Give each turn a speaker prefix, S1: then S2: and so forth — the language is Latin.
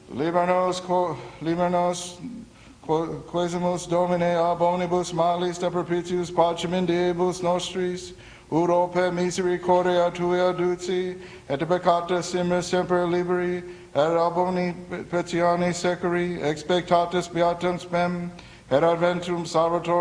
S1: Libernos quesimus Domine ab omnibus malis de propitius pacem in diebus nostris, ut per misericordia tua duci, et peccata semper liberi, et ab omni petiani securi, expectatus beatum spem, et adventum salvator